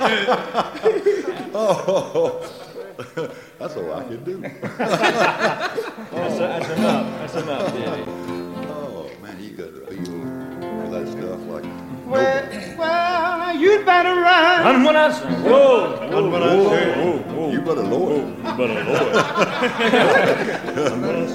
Oh, that's all I can do. That's enough. That's enough, Diddy. Oh, man, you got to feel for that stuff like Well, you'd better run. Run when I say. Whoa. you better lower. You better lower. Run when I say.